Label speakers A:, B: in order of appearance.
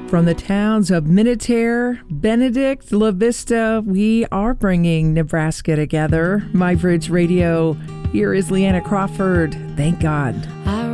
A: From the towns of Minutair, Benedict, La Vista, we are bringing Nebraska together. My Bridge Radio. Here is Leanna Crawford. Thank God.
B: I